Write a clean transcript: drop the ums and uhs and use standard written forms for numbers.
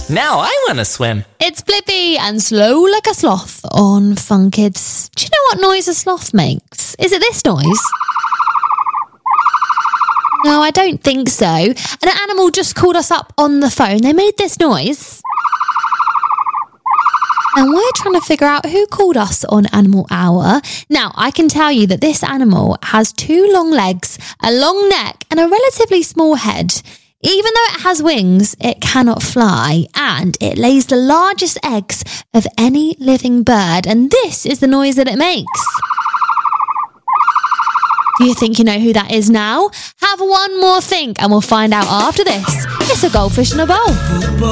Now I want to swim. It's Blippi and Slow Like a Sloth on Fun Kids. Do you know what noise a sloth makes? Is it this noise? No, I don't think so. An animal just called us up on the phone. They made this noise. And we're trying to figure out who called us on Animal Hour. Now, I can tell you that this animal has 2 long legs, a long neck, and a relatively small head. Even though it has wings, it cannot fly, and it lays the largest eggs of any living bird. And this is the noise that it makes. Do you think you know who that is now? Have one more think, and we'll find out after this. It's a goldfish in a bowl.